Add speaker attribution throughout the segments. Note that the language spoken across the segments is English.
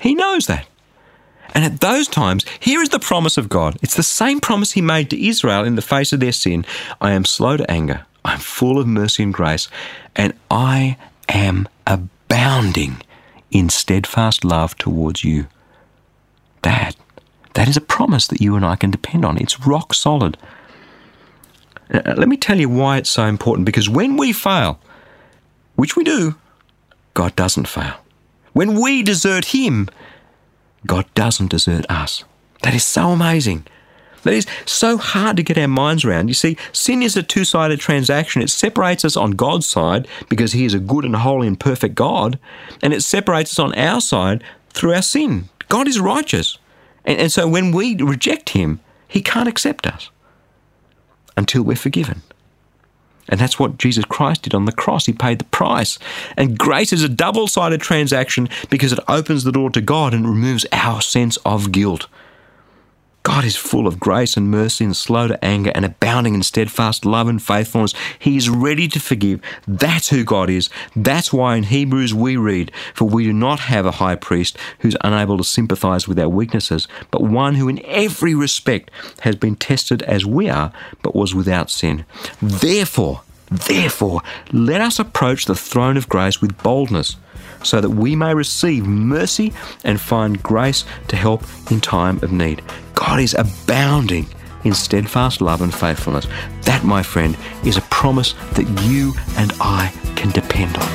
Speaker 1: He knows that. And at those times, here is the promise of God. It's the same promise he made to Israel in the face of their sin. I am slow to anger. I'm full of mercy and grace. And I am abounding in steadfast love towards you. That is a promise that you and I can depend on. It's rock solid. Let me tell you why it's so important. Because when we fail, which we do, God doesn't fail. When we desert him, God doesn't desert us. That is so amazing. That is so hard to get our minds around. You see, sin is a two-sided transaction. It separates us on God's side because he is a good and holy and perfect God, and it separates us on our side through our sin. God is righteous. And so when we reject him, he can't accept us until we're forgiven. And that's what Jesus Christ did on the cross. He paid the price. And grace is a double-sided transaction because it opens the door to God and removes our sense of guilt. God is full of grace and mercy and slow to anger and abounding in steadfast love and faithfulness. He is ready to forgive. That's who God is. That's why in Hebrews we read, "For we do not have a high priest who's unable to sympathize with our weaknesses, but one who in every respect has been tested as we are, but was without sin. Therefore, let us approach the throne of grace with boldness, so that we may receive mercy and find grace to help in time of need." God is abounding in steadfast love and faithfulness. That, my friend, is a promise that you and I can depend on.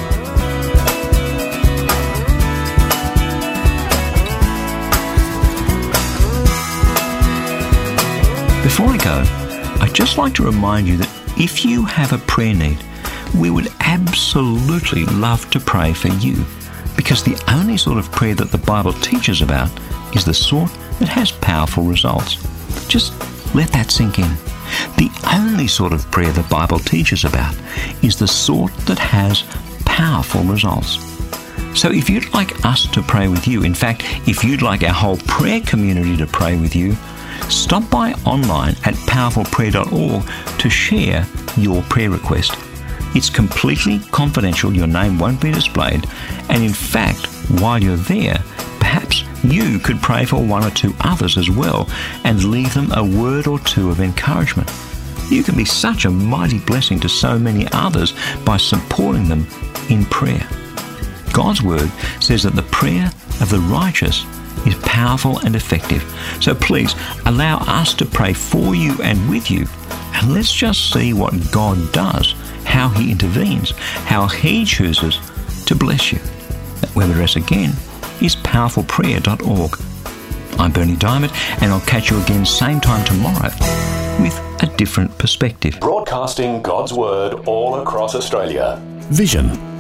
Speaker 1: Before I go, I'd just like to remind you that if you have a prayer need, we would absolutely love to pray for you, because the only sort of prayer that the Bible teaches about is the sort that has powerful results. Just let that sink in. The only sort of prayer the Bible teaches about is the sort that has powerful results. So if you'd like us to pray with you, in fact, if you'd like our whole prayer community to pray with you, stop by online at powerfulprayer.org to share your prayer request. It's completely confidential, your name won't be displayed, and in fact, while you're there, perhaps you could pray for one or two others as well and leave them a word or two of encouragement. You can be such a mighty blessing to so many others by supporting them in prayer. God's word says that the prayer of the righteous is powerful and effective. So please allow us to pray for you and with you, and let's just see what God does, how he intervenes, how he chooses to bless you. That web address again is powerfulprayer.org. I'm Bernie Diamond, and I'll catch you again same time tomorrow with a different perspective.
Speaker 2: Broadcasting God's Word all across Australia.
Speaker 3: Vision